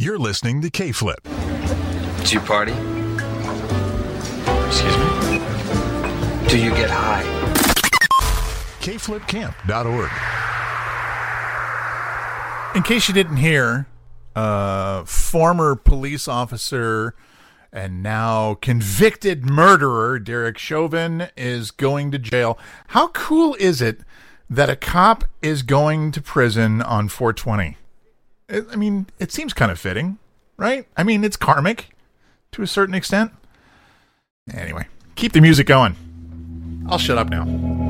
You're listening to K-Flip. Do you party? Excuse me? Do you get high? KFlipCamp.org. In case you didn't hear, former police officer and now convicted murderer Derek Chauvin is going to jail. How cool is it that a cop is going to prison on 420? I mean, it seems kind of fitting, right? I mean, it's karmic to a certain extent. Anyway, keep the music going. I'll shut up now.